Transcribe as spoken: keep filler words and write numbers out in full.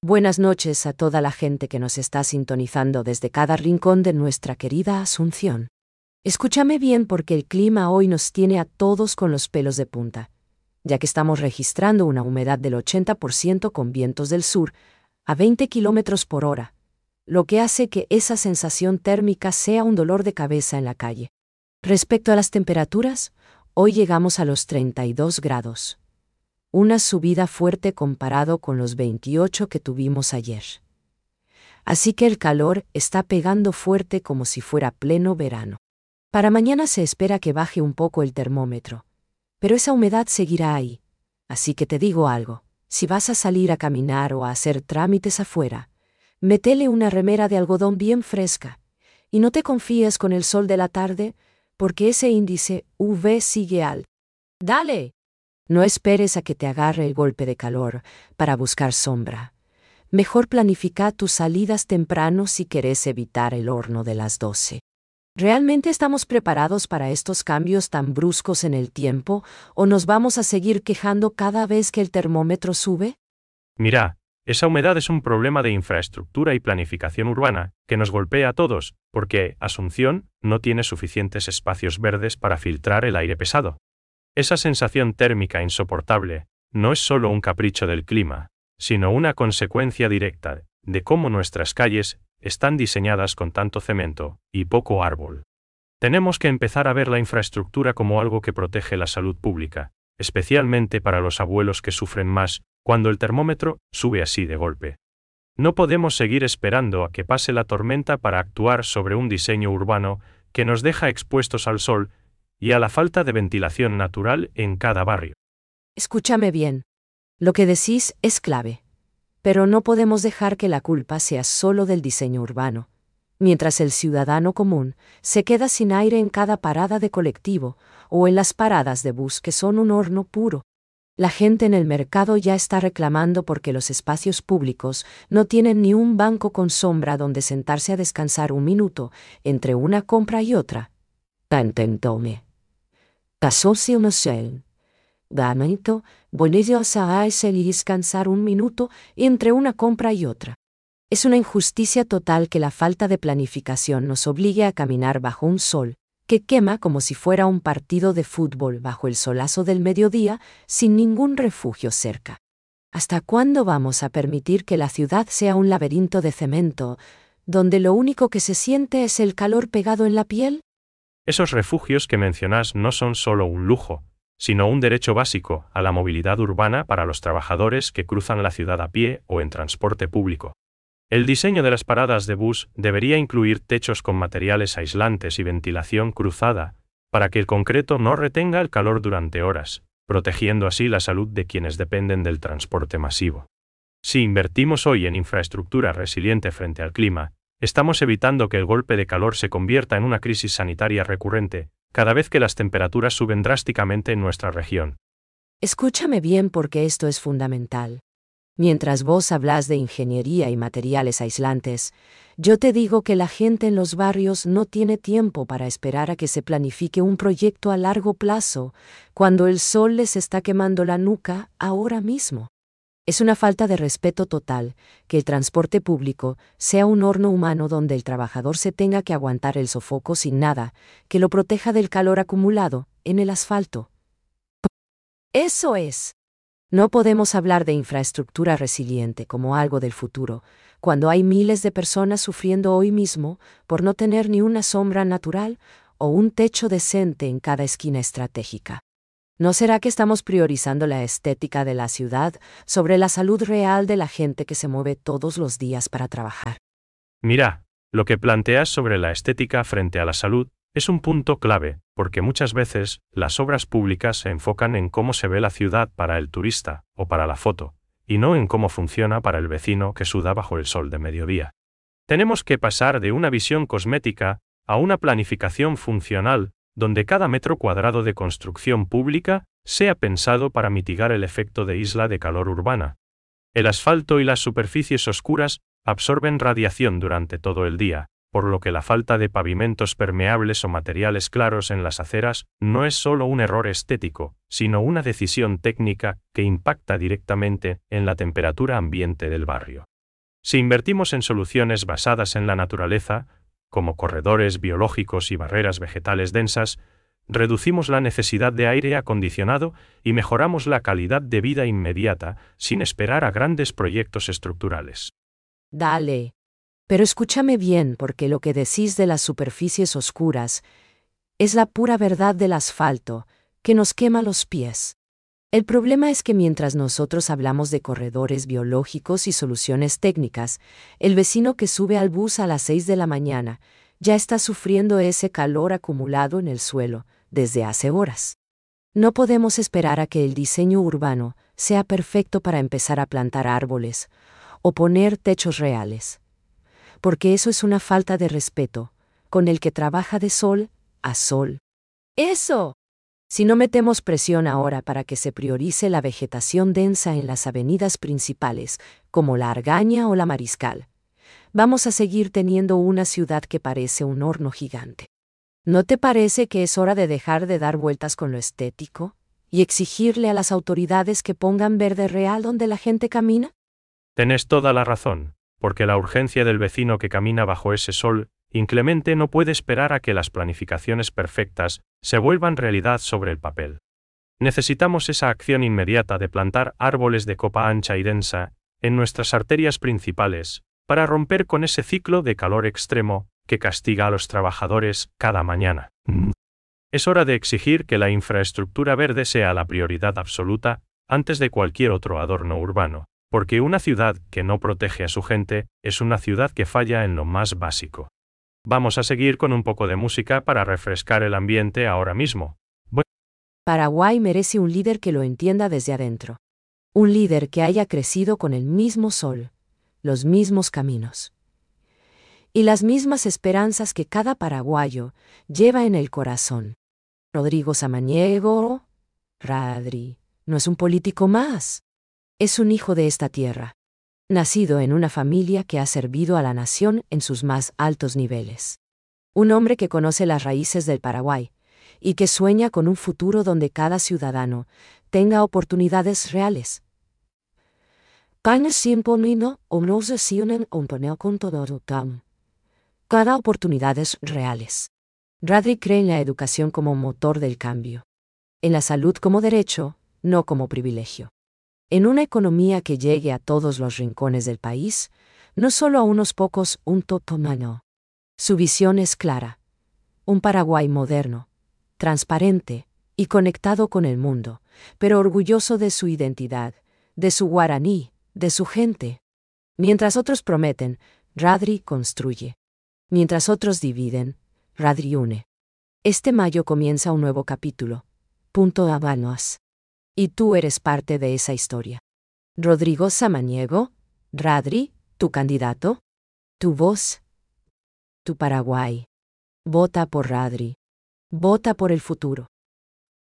Buenas noches a toda la gente que nos está sintonizando desde cada rincón de nuestra querida Asunción. Escúchame bien porque el clima hoy nos tiene a todos con los pelos de punta, ya que estamos registrando una humedad del ochenta por ciento con vientos del sur a veinte kilómetros por hora, lo que hace que esa sensación térmica sea un dolor de cabeza en la calle. Respecto a las temperaturas, hoy llegamos a los treinta y dos grados. Una subida fuerte comparado con los veintiocho que tuvimos ayer. Así que el calor está pegando fuerte como si fuera pleno verano. Para mañana se espera que baje un poco el termómetro, pero esa humedad seguirá ahí. Así que te digo algo, si vas a salir a caminar o a hacer trámites afuera, métele una remera de algodón bien fresca, y no te confíes con el sol de la tarde, porque ese índice U V sigue alto. ¡Dale! No esperes a que te agarre el golpe de calor para buscar sombra. Mejor planifica tus salidas temprano si querés evitar el horno de las doce. ¿Realmente estamos preparados para estos cambios tan bruscos en el tiempo o nos vamos a seguir quejando cada vez que el termómetro sube? Mira, esa humedad es un problema de infraestructura y planificación urbana que nos golpea a todos, porque Asunción no tiene suficientes espacios verdes para filtrar el aire pesado. Esa sensación térmica insoportable no es solo un capricho del clima, sino una consecuencia directa de cómo nuestras calles están diseñadas con tanto cemento y poco árbol. Tenemos que empezar a ver la infraestructura como algo que protege la salud pública, especialmente para los abuelos que sufren más cuando el termómetro sube así de golpe. No podemos seguir esperando a que pase la tormenta para actuar sobre un diseño urbano que nos deja expuestos al sol y a la falta de ventilación natural en cada barrio. Escúchame bien. Lo que decís es clave. Pero no podemos dejar que la culpa sea solo del diseño urbano. Mientras el ciudadano común se queda sin aire en cada parada de colectivo o en las paradas de bus que son un horno puro. La gente en el mercado ya está reclamando porque los espacios públicos no tienen ni un banco con sombra donde sentarse a descansar un minuto entre una compra y otra. Tantentome. Casóse uno sel. Damento, bonillos a ese y descansar un minuto entre una compra y otra. Es una injusticia total que la falta de planificación nos obligue a caminar bajo un sol que quema como si fuera un partido de fútbol bajo el solazo del mediodía sin ningún refugio cerca. ¿Hasta cuándo vamos a permitir que la ciudad sea un laberinto de cemento, donde lo único que se siente es el calor pegado en la piel? Esos refugios que mencionas no son solo un lujo, sino un derecho básico a la movilidad urbana para los trabajadores que cruzan la ciudad a pie o en transporte público. El diseño de las paradas de bus debería incluir techos con materiales aislantes y ventilación cruzada, para que el concreto no retenga el calor durante horas, protegiendo así la salud de quienes dependen del transporte masivo. Si invertimos hoy en infraestructura resiliente frente al clima, estamos evitando que el golpe de calor se convierta en una crisis sanitaria recurrente, cada vez que las temperaturas suben drásticamente en nuestra región. Escúchame bien porque esto es fundamental. Mientras vos hablas de ingeniería y materiales aislantes, yo te digo que la gente en los barrios no tiene tiempo para esperar a que se planifique un proyecto a largo plazo, cuando el sol les está quemando la nuca ahora mismo. Es una falta de respeto total que el transporte público sea un horno humano donde el trabajador se tenga que aguantar el sofoco sin nada que lo proteja del calor acumulado en el asfalto. Eso es. No podemos hablar de infraestructura resiliente como algo del futuro, cuando hay miles de personas sufriendo hoy mismo por no tener ni una sombra natural o un techo decente en cada esquina estratégica. ¿No será que estamos priorizando la estética de la ciudad sobre la salud real de la gente que se mueve todos los días para trabajar? Mira, lo que planteas sobre la estética frente a la salud es un punto clave, porque muchas veces las obras públicas se enfocan en cómo se ve la ciudad para el turista o para la foto, y no en cómo funciona para el vecino que suda bajo el sol de mediodía. Tenemos que pasar de una visión cosmética a una planificación funcional, donde cada metro cuadrado de construcción pública sea pensado para mitigar el efecto de isla de calor urbana. El asfalto y las superficies oscuras absorben radiación durante todo el día, por lo que la falta de pavimentos permeables o materiales claros en las aceras no es solo un error estético, sino una decisión técnica que impacta directamente en la temperatura ambiente del barrio. Si invertimos en soluciones basadas en la naturaleza, como corredores biológicos y barreras vegetales densas, reducimos la necesidad de aire acondicionado y mejoramos la calidad de vida inmediata sin esperar a grandes proyectos estructurales. Dale. Pero escúchame bien, porque lo que decís de las superficies oscuras es la pura verdad del asfalto, que nos quema los pies. El problema es que mientras nosotros hablamos de corredores biológicos y soluciones técnicas, el vecino que sube al bus a las seis de la mañana ya está sufriendo ese calor acumulado en el suelo desde hace horas. No podemos esperar a que el diseño urbano sea perfecto para empezar a plantar árboles o poner techos reales, porque eso es una falta de respeto con el que trabaja de sol a sol. ¡Eso! Si no metemos presión ahora para que se priorice la vegetación densa en las avenidas principales, como la Argaña o la Mariscal, vamos a seguir teniendo una ciudad que parece un horno gigante. ¿No te parece que es hora de dejar de dar vueltas con lo estético y exigirle a las autoridades que pongan verde real donde la gente camina? Tenés toda la razón, porque la urgencia del vecino que camina bajo ese sol inclemente no puede esperar a que las planificaciones perfectas se vuelvan realidad sobre el papel. Necesitamos esa acción inmediata de plantar árboles de copa ancha y densa en nuestras arterias principales para romper con ese ciclo de calor extremo que castiga a los trabajadores cada mañana. Es hora de exigir que la infraestructura verde sea la prioridad absoluta antes de cualquier otro adorno urbano, porque una ciudad que no protege a su gente es una ciudad que falla en lo más básico. Vamos a seguir con un poco de música para refrescar el ambiente ahora mismo. Bueno. Paraguay merece un líder que lo entienda desde adentro. Un líder que haya crecido con el mismo sol, los mismos caminos y las mismas esperanzas que cada paraguayo lleva en el corazón. Rodrigo Samaniego, Radri, no es un político más. Es un hijo de esta tierra, nacido en una familia que ha servido a la nación en sus más altos niveles. Un hombre que conoce las raíces del Paraguay y que sueña con un futuro donde cada ciudadano tenga oportunidades reales. Cada oportunidades reales. Radri cree en la educación como motor del cambio, en la salud como derecho, no como privilegio. En una economía que llegue a todos los rincones del país, no solo a unos pocos, un totomano. Su visión es clara. Un Paraguay moderno, transparente y conectado con el mundo, pero orgulloso de su identidad, de su guaraní, de su gente. Mientras otros prometen, Radri construye. Mientras otros dividen, Radri une. Este mayo comienza un nuevo capítulo. Punto Habanos. Y tú eres parte de esa historia. Rodrigo Samaniego, Radri, tu candidato, tu voz, tu Paraguay. Vota por Radri. Vota por el futuro.